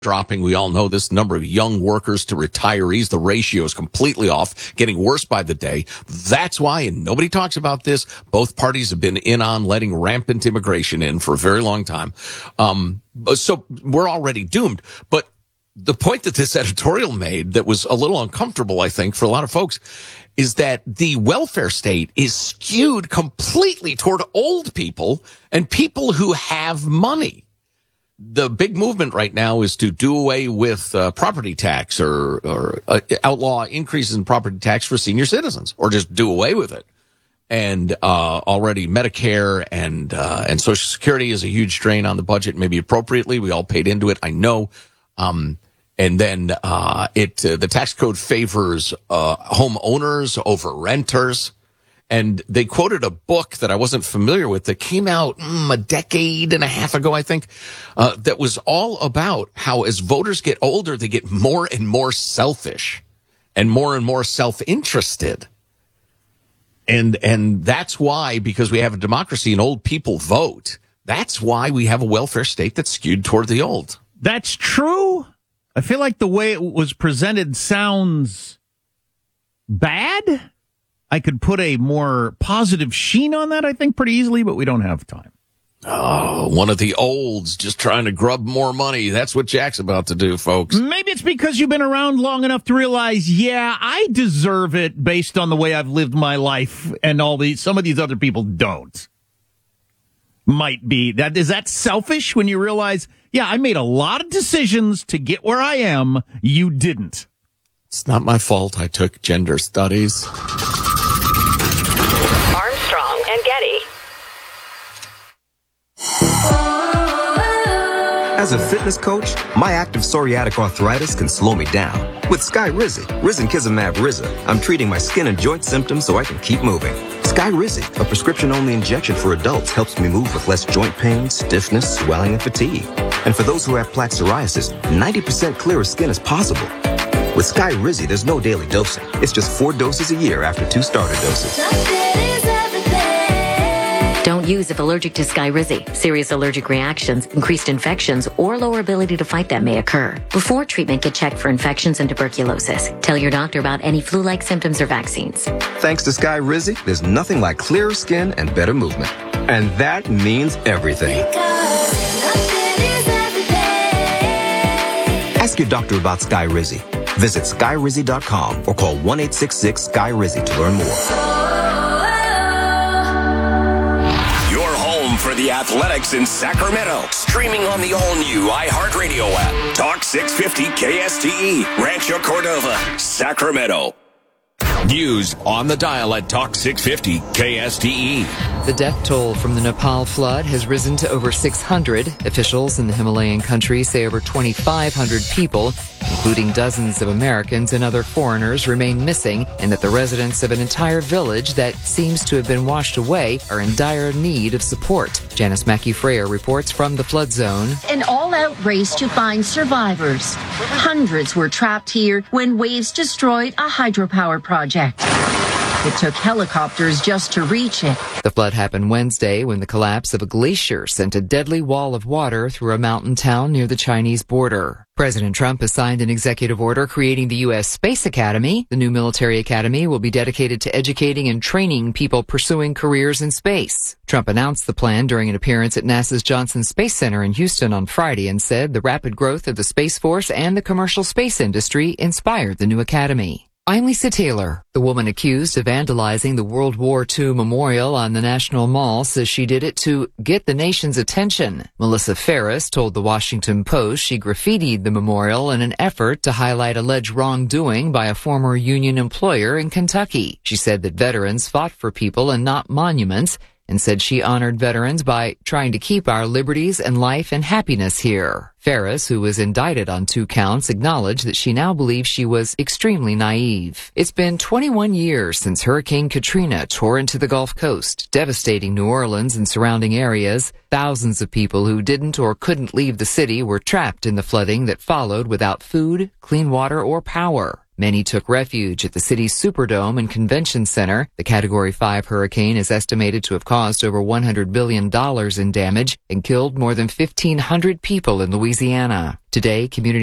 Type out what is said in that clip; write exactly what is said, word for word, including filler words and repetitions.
dropping. We all know this number of young workers to retirees. The ratio is completely off, getting worse by the day. That's why, and nobody talks about this, both parties have been in on letting rampant immigration in for a very long time. Um, so we're already doomed. But the point that this editorial made that was a little uncomfortable, I think, for a lot of folks, is that the welfare state is skewed completely toward old people and people who have money. The big movement right now is to do away with uh, property tax or, or uh, outlaw increases in property tax for senior citizens, or just do away with it. And uh already Medicare and uh and Social Security is a huge strain on the budget, maybe appropriately. We all paid into it, I know. Um and then uh it uh, the tax code favors uh homeowners over renters. And they quoted a book that I wasn't familiar with that came out mm, a decade and a half ago, I think, uh, that was all about how as voters get older, they get more and more selfish and more and more self-interested. And, and that's why, because we have a democracy and old people vote, that's why we have a welfare state that's skewed toward the old. That's true. I feel like the way it was presented sounds bad. I could put a more positive sheen on that, I think, pretty easily, but we don't have time. Oh, one of the olds just trying to grub more money. That's what Jack's about to do, folks. Maybe it's because you've been around long enough to realize, yeah, I deserve it based on the way I've lived my life, and all these, some of these other people don't. Might be. That, is that selfish when you realize, yeah, I made a lot of decisions to get where I am. You didn't. It's not my fault I took gender studies. Armstrong and Getty. As a fitness coach, my active psoriatic arthritis can slow me down. With Skyrizi, risankizumab Riza, I'm treating my skin and joint symptoms so I can keep moving. Skyrizi, a prescription-only injection for adults, helps me move with less joint pain, stiffness, swelling, and fatigue. And for those who have plaque psoriasis, ninety percent clearer skin is possible. With Skyrizi, there's no daily dosing. It's just four doses a year after two starter doses. Don't use if allergic to Skyrizi. Serious allergic reactions, increased infections, or lower ability to fight them may occur. Before treatment, get checked for infections and tuberculosis. Tell your doctor about any flu-like symptoms or vaccines. Thanks to Skyrizi, there's nothing like clearer skin and better movement. And that means everything. Ask your doctor about Skyrizi. Visit Skyrizi dot com or call one eight six six Sky Rizzi to learn more. For the Athletics in Sacramento. Streaming on the all-new iHeartRadio app. Talk six fifty K S T E. Rancho Cordova, Sacramento. News on the dial at Talk six fifty K S T E. The death toll from the Nepal flood has risen to over six hundred. Officials in the Himalayan country say over twenty-five hundred people, including dozens of Americans and other foreigners, remain missing, and that the residents of an entire village that seems to have been washed away are in dire need of support. Janice Mackey-Freyer reports from the flood zone. An all-out race to find survivors. Hundreds were trapped here when waves destroyed a hydropower project. It took helicopters just to reach it. The flood happened Wednesday when the collapse of a glacier sent a deadly wall of water through a mountain town near the Chinese border. President Trump has signed an executive order creating the U S Space Academy. The new military academy will be dedicated to educating and training people pursuing careers in space. Trump announced the plan during an appearance at NASA's Johnson Space Center in Houston on Friday and said the rapid growth of the Space Force and the commercial space industry inspired the new academy. I'm Lisa Taylor. The woman accused of vandalizing the World War Two memorial on the National Mall says she did it to get the nation's attention. Melissa Ferris told the Washington Post she graffitied the memorial in an effort to highlight alleged wrongdoing by a former union employer in Kentucky. She said that veterans fought for people and not monuments, and said she honored veterans by trying to keep our liberties and life and happiness here. Ferris, who was indicted on two counts, acknowledged that she now believes she was extremely naive. It's been twenty-one years since Hurricane Katrina tore into the Gulf Coast, devastating New Orleans and surrounding areas. Thousands of people who didn't or couldn't leave the city were trapped in the flooding that followed without food, clean water, or power. Many took refuge at the city's Superdome and Convention Center. The Category five hurricane is estimated to have caused over one hundred billion dollars in damage and killed more than fifteen hundred people in Louisiana. Today, community